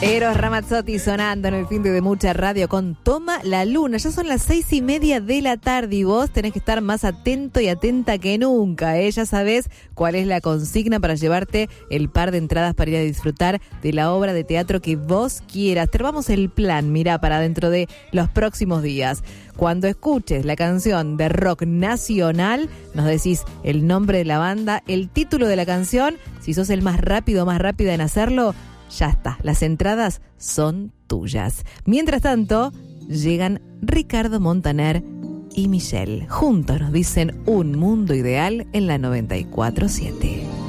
Eros Ramazzotti sonando en el fin de mucha radio con Toma la Luna. Ya son las 6:30 de la tarde y vos tenés que estar más atento y atenta que nunca, ¿eh? Ya sabés cuál es la consigna para llevarte el par de entradas para ir a disfrutar de la obra de teatro que vos quieras. Te armamos el plan, mirá, para dentro de los próximos días. Cuando escuches la canción de rock nacional, nos decís el nombre de la banda, el título de la canción. Si sos el más rápido o más rápida en hacerlo, ya está, las entradas son tuyas. Mientras tanto, llegan Ricardo Montaner y Michelle. Juntos nos dicen Un Mundo Ideal en la 94.7.